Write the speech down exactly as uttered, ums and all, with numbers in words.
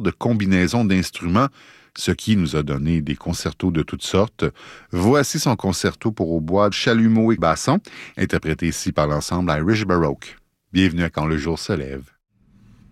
sortes de combinaisons d'instruments, ce qui nous a donné des concertos de toutes sortes. Voici son concerto pour hautbois, chalumeau et basson, interprété ici par l'ensemble Irish Baroque. Bienvenue à Quand le jour se lève.